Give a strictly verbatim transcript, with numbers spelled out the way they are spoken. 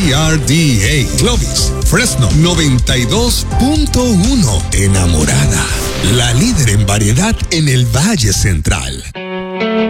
C R D A. Clovis, Fresno noventa y dos punto uno. Enamorada, la líder en variedad en el Valle Central.